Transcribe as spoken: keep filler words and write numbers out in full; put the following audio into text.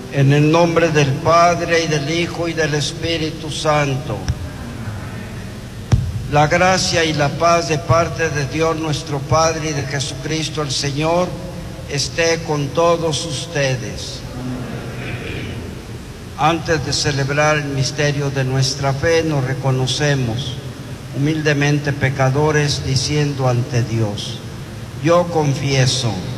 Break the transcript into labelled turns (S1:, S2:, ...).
S1: En el nombre del Padre, y del Hijo, y del Espíritu Santo. La gracia y la paz de parte de Dios nuestro Padre y de Jesucristo el Señor esté con todos ustedes. Antes de celebrar el misterio de nuestra fe, nos reconocemos humildemente pecadores, diciendo ante Dios: yo confieso